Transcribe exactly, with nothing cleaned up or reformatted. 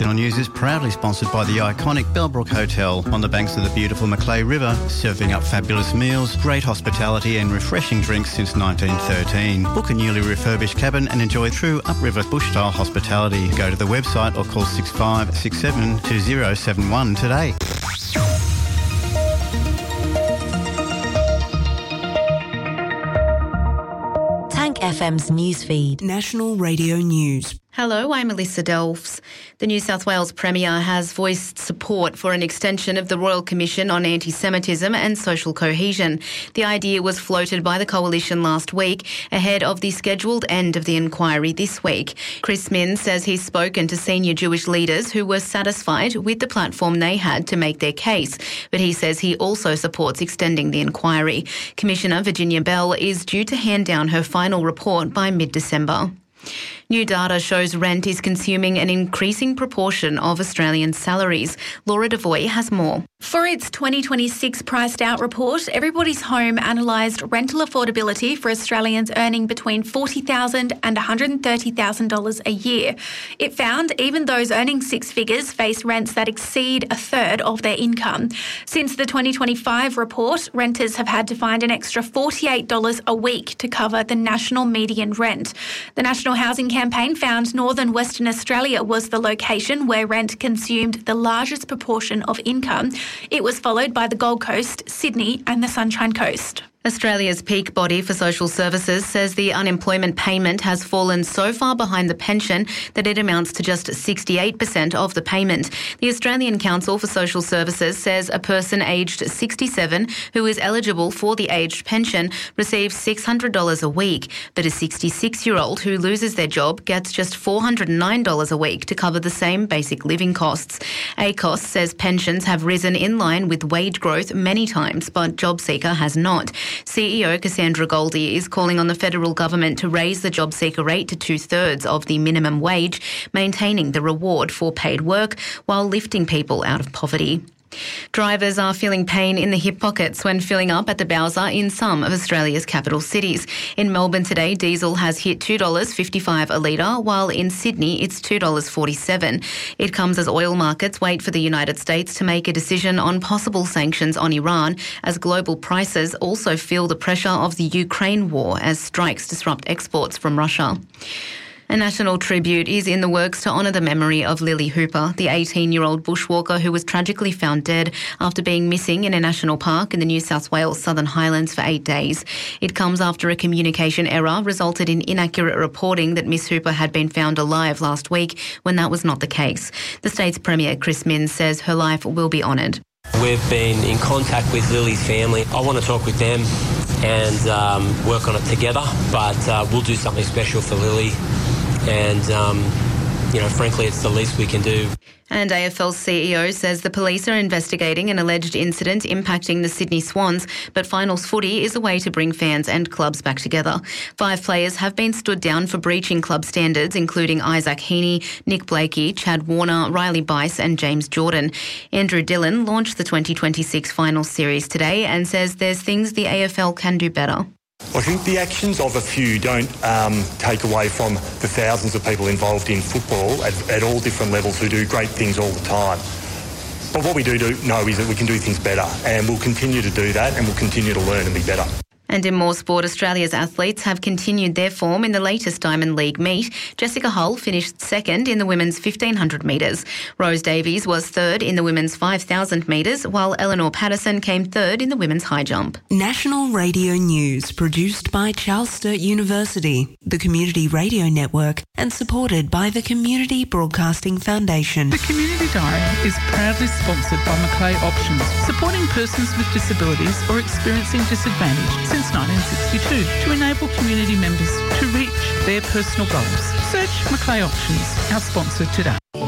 Channel News is proudly sponsored by the iconic Bellbrook Hotel on the banks of the beautiful Macleay River, serving up fabulous meals, great hospitality and refreshing drinks since nineteen thirteen. Book a newly refurbished cabin and enjoy true upriver bush-style hospitality. Go to the website or call six five six seven two zero seven one today. Tank F M's newsfeed. National Radio News. Hello, I'm Melissa Delphs. The New South Wales Premier has voiced support for an extension of the Royal Commission on Anti-Semitism and Social Cohesion. The idea was floated by the Coalition last week ahead of the scheduled end of the inquiry this week. Chris Minns says he's spoken to senior Jewish leaders who were satisfied with the platform they had to make their case, but he says he also supports extending the inquiry. Commissioner Virginia Bell is due to hand down her final report by mid-December. New data shows rent is consuming an increasing proportion of Australian salaries. Laura Devoy has more. For its twenty twenty-six Priced Out report, Everybody's Home analysed rental affordability for Australians earning between forty thousand dollars and one hundred thirty thousand dollars a year. It found even those earning six figures face rents that exceed a third of their income. Since the twenty twenty-five report, renters have had to find an extra forty-eight dollars a week to cover the national median rent. The National Housing Campaign found Northern Western Australia was the location where rent consumed the largest proportion of income. It was followed by the Gold Coast, Sydney and the Sunshine Coast. Australia's peak body for social services says the unemployment payment has fallen so far behind the pension that it amounts to just sixty-eight percent of the payment. The Australian Council for Social Services says a person aged sixty-seven who is eligible for the aged pension receives six hundred dollars a week, but a sixty-six-year-old who loses their job gets just four hundred nine dollars a week to cover the same basic living costs. A C O S says pensions have risen in line with wage growth many times, but JobSeeker has not. C E O Cassandra Goldie is calling on the federal government to raise the job seeker rate to two-thirds of the minimum wage, maintaining the reward for paid work while lifting people out of poverty. Drivers are feeling pain in the hip pockets when filling up at the Bowser in some of Australia's capital cities. In Melbourne today, diesel has hit two dollars fifty-five a litre, while in Sydney it's two dollars forty-seven. It comes as oil markets wait for the United States to make a decision on possible sanctions on Iran, as global prices also feel the pressure of the Ukraine war as strikes disrupt exports from Russia. A national tribute is in the works to honour the memory of Lily Hooper, the eighteen-year-old bushwalker who was tragically found dead after being missing in a national park in the New South Wales Southern Highlands for eight days. It comes after a communication error resulted in inaccurate reporting that Miss Hooper had been found alive last week when that was not the case. The state's Premier, Chris Minns, says her life will be honoured. We've been in contact with Lily's family. I want to talk with them and um, work on it together, but uh, we'll do something special for Lily. And, um, you know, frankly, it's the least we can do. And A F L's C E O says the police are investigating an alleged incident impacting the Sydney Swans, but finals footy is a way to bring fans and clubs back together. Five players have been stood down for breaching club standards, including Isaac Heaney, Nick Blakey, Chad Warner, Riley Bice and James Jordan. Andrew Dillon launched the twenty twenty-six finals series today and says there's things the A F L can do better. I think the actions of a few don't um, take away from the thousands of people involved in football at, at all different levels who do great things all the time. But what we do, do know is that we can do things better, and we'll continue to do that, and we'll continue to learn and be better. And in more sport, Australia's athletes have continued their form in the latest Diamond League meet. Jessica Hull finished second in the women's fifteen hundred metres. Rose Davies was third in the women's five thousand metres, while Eleanor Patterson came third in the women's high jump. National Radio News, produced by Charles Sturt University, the Community Radio Network, and supported by the Community Broadcasting Foundation. The Community Diary is proudly sponsored by Macleay Options, supporting persons with disabilities or experiencing disadvantage since nineteen sixty-two to enable community members to reach their personal goals. Search Macleay Options, our sponsor today.